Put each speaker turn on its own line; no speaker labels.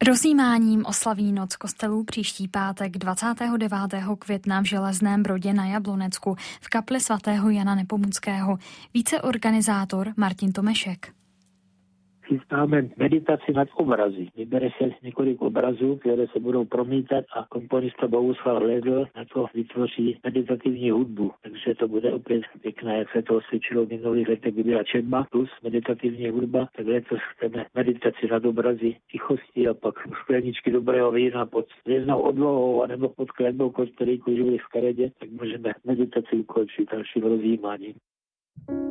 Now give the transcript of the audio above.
Rozjímáním oslaví Noc kostelů příští pátek 29. května v Železném Brodě na Jablonecku v kapli svatého Jana Nepomuckého. Víceorganizátor Martin Tomešek.
Chystáme meditaci nad obrazy. Vybere se několik obrazů, které se budou promítat a komponista Bohuslav Hledl na to vytvoří meditativní hudbu. Takže to bude opět pěkné, jak se to osvědčilo v minulých letech, kdy byla četba plus meditativní hudba. Tak letos chceme meditaci nad obrazy tichosti a pak skleničky dobrého vína pod hvězdnou odlohou anebo pod klenbou kostelíku Živly v Karedě, tak můžeme meditaci ukončit dalším rozjímáním.